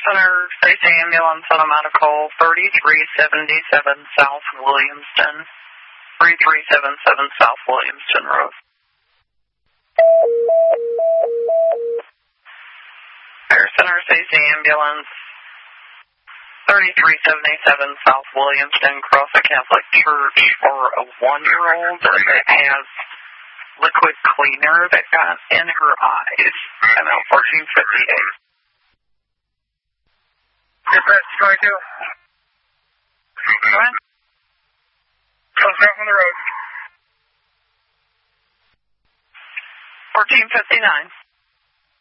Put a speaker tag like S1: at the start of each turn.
S1: Center, Safety Ambulance on a medical 3377 South Williamston. 3377 South Williamston Road. Fire Center, Safety Ambulance 3377 South Williamston, Cross a Catholic Church for a 1-year-old that has liquid cleaner that got in her eyes. And 1458.
S2: Dispatch 22.
S1: What?
S2: Comes down from the road.
S1: 1459.